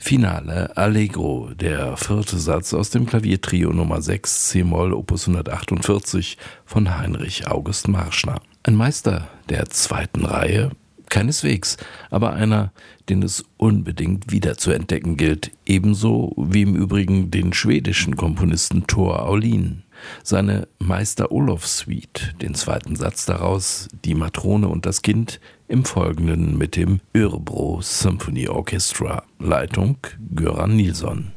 Finale Allegro, der vierte Satz aus dem Klaviertrio Nummer 6 c-Moll Opus 148 von Heinrich August Marschner. Ein Meister der zweiten Reihe? Keineswegs, aber einer, den es unbedingt wieder zu entdecken gilt, ebenso wie im Übrigen den schwedischen Komponisten Tor Aulin. Seine Meister-Olof-Suite, den zweiten Satz daraus, die Matrone und das Kind, im Folgenden mit dem Örebro Symphony Orchestra, Leitung Göran Nilsson.